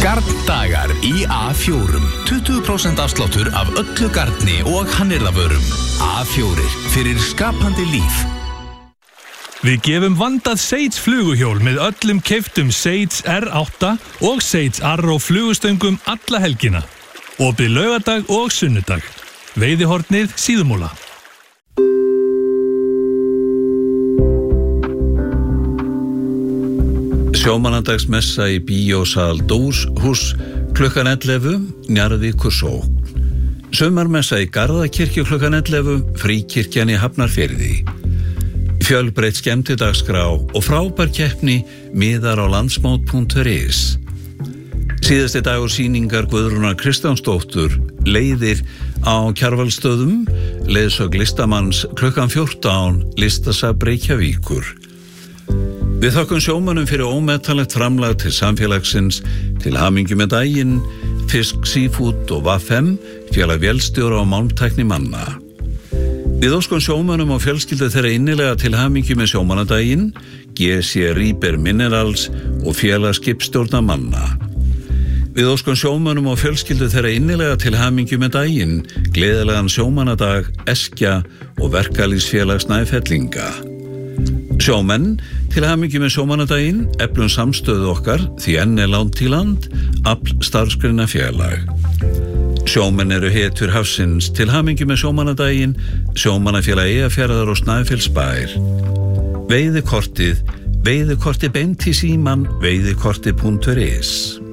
Garndagar í A4. 20% afsláttur af öllu garni og hannyrðavörum. A4 fyrir skapandi líf. Við gefum vandað Sage fluguhjól með öllum keyptum Sage R8 og Sage Arrow flugustöngum alla helgina. Opið laugardag og sunnudag. Veiðihornið Síðumúla. Sjómannadagsmessa í bíósal Dórshús klukkan 11, Njarðvíkur sókn. Sumarmessa í Garðakirkju klukkan 11, Fríkirkjan í Hafnarfirði. Fjölbreytt skemmtidagskrá og frábær keppni miðar á landsmót.is. Síðasti dagur sýningar Guðrúnar Kristjánsdóttur, Leiðir á Kjarvalsstöðum, leiðsögn listamanns klukkan 14, Listasafn Reykjavíkur. Við þökkum sjómönnum fyrir ómetanlegt framlag til samfélagsins, til hamingju með daginn, Fisk Seafood og VAFM, félag vélstjóra og málmtækni manna. Við óskum sjómönnum og fjölskyldu þeirra innilega til hamingju með sjómannadaginn, GC Rieber Minerals og félag skipstjórna manna. Við óskum sjómönnum og fjölskyldu þeirra innilega til hamingju með daginn, gleðilegan sjómannadag, Eskja og verkalýðsfélag Snæfellinga. Sjómenn, til hamingju með sjómannadaginn, eflum samstöðu okkar því enn langt til land, afl starfsgreinafélag. Sjómenn eru hetjur hafsins, til hamingju með sjómannadaginn, Sjómannafélag Eyjafjarðar og Snæfellsbær. Veiðikortið beint í síman, veiðikorti.is.